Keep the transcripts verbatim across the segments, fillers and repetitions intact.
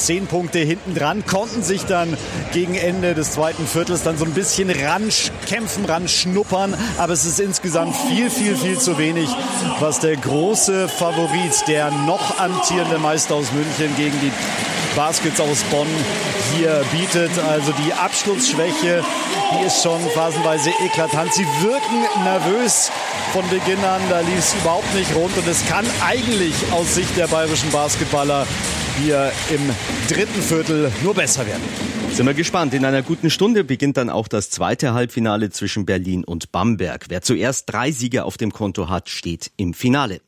zehn Punkte hinten dran, konnten sich dann gegen Ende des zweiten Viertels dann so ein bisschen rankämpfen, ranschnuppern, aber es ist insgesamt viel, viel, viel zu wenig, was der große Favorit, der noch amtierende Meister aus München gegen die Baskets aus Bonn hier bietet. Also die Abschlussschwäche, die ist schon phasenweise eklatant. Sie wirken nervös von Beginn an, da lief es überhaupt nicht rund und es kann eigentlich aus Sicht der bayerischen Basketballer hier im dritten Viertel nur besser werden. Sind wir gespannt. In einer guten Stunde beginnt dann auch das zweite Halbfinale zwischen Berlin und Bamberg. Wer zuerst drei Siege auf dem Konto hat, steht im Finale.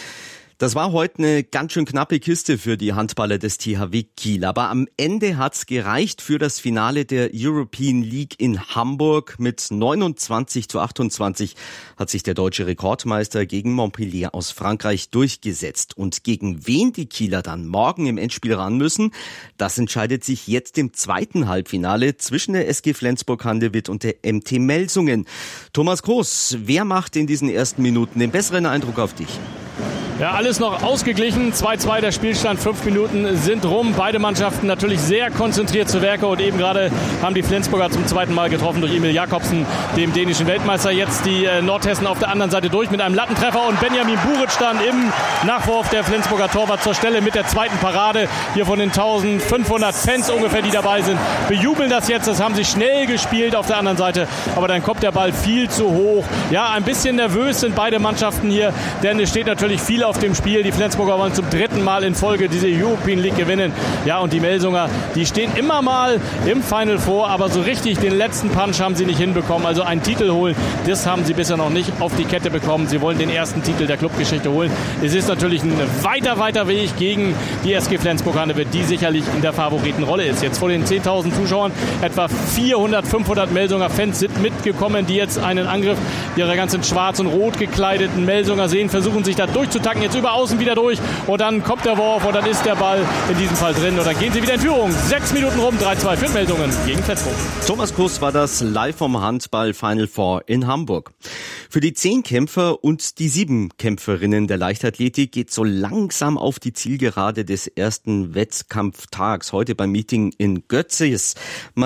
Das war heute eine ganz schön knappe Kiste für die Handballer des T H W Kiel. Aber am Ende hat's gereicht für das Finale der European League in Hamburg. Mit neunundzwanzig zu achtundzwanzig hat sich der deutsche Rekordmeister gegen Montpellier aus Frankreich durchgesetzt. Und gegen wen die Kieler dann morgen im Endspiel ran müssen, das entscheidet sich jetzt im zweiten Halbfinale zwischen der S G Flensburg-Handewitt und der M T Melsungen. Thomas Groß, wer macht in diesen ersten Minuten den besseren Eindruck auf dich? Ja, alles noch ausgeglichen. zwei zwei der Spielstand, fünf Minuten sind rum. Beide Mannschaften natürlich sehr konzentriert zu Werke und eben gerade haben die Flensburger zum zweiten Mal getroffen durch Emil Jakobsen, dem dänischen Weltmeister. Jetzt die äh, Nordhessen auf der anderen Seite durch mit einem Lattentreffer und Benjamin Buric dann im Nachwurf, der Flensburger Torwart zur Stelle mit der zweiten Parade. Hier von den eintausendfünfhundert Fans ungefähr, die dabei sind, bejubeln das jetzt. Das haben sie schnell gespielt auf der anderen Seite, aber dann kommt der Ball viel zu hoch. Ja, ein bisschen nervös sind beide Mannschaften hier, denn es steht natürlich viel auf dem Spiel. Die Flensburger wollen zum dritten Mal in Folge diese European League gewinnen. Ja, und die Melsunger, die stehen immer mal im Final Four, aber so richtig den letzten Punch haben sie nicht hinbekommen. Also einen Titel holen, das haben sie bisher noch nicht auf die Kette bekommen. Sie wollen den ersten Titel der Clubgeschichte holen. Es ist natürlich ein weiter, weiter Weg gegen die S G Flensburg-Handewitt, die sicherlich in der Favoritenrolle ist. Jetzt vor den zehntausend Zuschauern, etwa vierhundert, fünfhundert Melsunger Fans sind mitgekommen, die jetzt einen Angriff ihrer ganzen schwarz und rot gekleideten Melsunger sehen, versuchen sich da durchzutacken, jetzt über außen wieder durch und dann kommt der Wurf und dann ist der Ball in diesem Fall drin und dann gehen sie wieder in Führung. Sechs Minuten rum, drei zwei für Meldungen gegen Flensburg. Thomas Kuss war das live vom Handball Final Four in Hamburg. Für die zehn Kämpfer und die sieben Kämpferinnen der Leichtathletik geht so langsam auf die Zielgerade des ersten Wettkampftags. Heute beim Meeting in Götzis.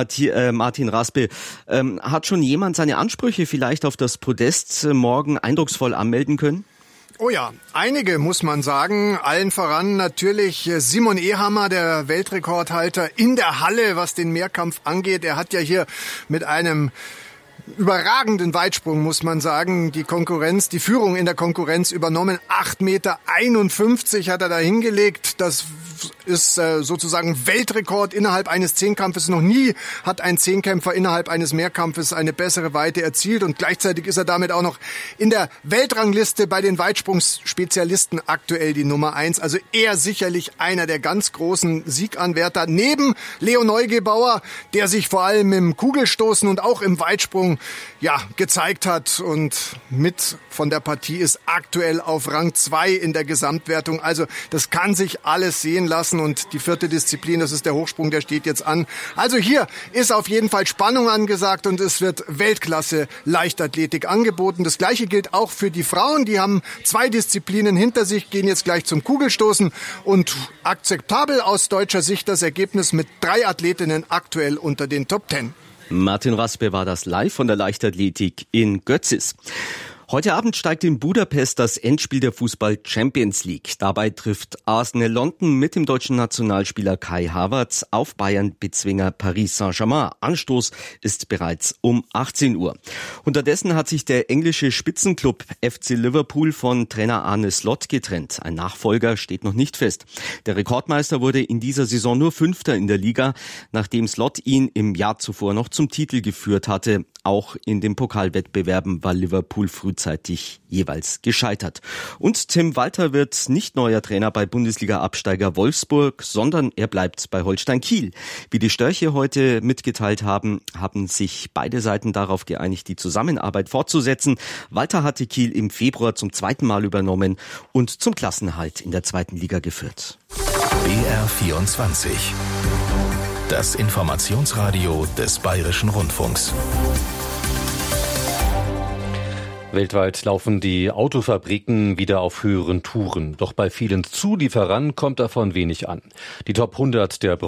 Martin Raspe, ähm, hat schon jemand seine Ansprüche vielleicht auf das Podest morgen eindrucksvoll anmelden können? Oh ja, einige muss man sagen. Allen voran natürlich Simon Ehammer, der Weltrekordhalter in der Halle, was den Mehrkampf angeht. Er hat ja hier mit einem überragenden Weitsprung, muss man sagen, die Konkurrenz, die Führung in der Konkurrenz übernommen. acht Meter einundfünfzig hat er da hingelegt. Das ist äh, sozusagen Weltrekord innerhalb eines Zehnkampfes. Noch nie hat ein Zehnkämpfer innerhalb eines Mehrkampfes eine bessere Weite erzielt und gleichzeitig ist er damit auch noch in der Weltrangliste bei den Weitsprungsspezialisten aktuell die Nummer eins. Also er sicherlich einer der ganz großen Sieganwärter neben Leo Neugebauer, der sich vor allem im Kugelstoßen und auch im Weitsprung ja gezeigt hat und mit von der Partie ist aktuell auf Rang zwei in der Gesamtwertung. Also das kann sich alles sehen lassen und die vierte Disziplin, das ist der Hochsprung, der steht jetzt an. Also hier ist auf jeden Fall Spannung angesagt und es wird Weltklasse Leichtathletik angeboten. Das Gleiche gilt auch für die Frauen, die haben zwei Disziplinen hinter sich, gehen jetzt gleich zum Kugelstoßen und akzeptabel aus deutscher Sicht das Ergebnis mit drei Athletinnen aktuell unter den Top Ten. Martin Raspe war das live von der Leichtathletik in Götzis. Heute Abend steigt in Budapest das Endspiel der Fußball-Champions League. Dabei trifft Arsenal London mit dem deutschen Nationalspieler Kai Havertz auf Bayern-Bezwinger Paris Saint-Germain. Anstoß ist bereits um achtzehn Uhr. Unterdessen hat sich der englische Spitzenclub F C Liverpool von Trainer Arne Slot getrennt. Ein Nachfolger steht noch nicht fest. Der Rekordmeister wurde in dieser Saison nur Fünfter in der Liga, nachdem Slot ihn im Jahr zuvor noch zum Titel geführt hatte. Auch in den Pokalwettbewerben war Liverpool frühzeitig jeweils gescheitert. Und Tim Walter wird nicht neuer Trainer bei Bundesliga-Absteiger Wolfsburg, sondern er bleibt bei Holstein Kiel. Wie die Störche heute mitgeteilt haben, haben sich beide Seiten darauf geeinigt, die Zusammenarbeit fortzusetzen. Walter hatte Kiel im Februar zum zweiten Mal übernommen und zum Klassenerhalt in der zweiten Liga geführt. B R vierundzwanzig. Das Informationsradio des Bayerischen Rundfunks. Weltweit laufen die Autofabriken wieder auf höheren Touren. Doch bei vielen Zulieferern kommt davon wenig an. Die Top hundert der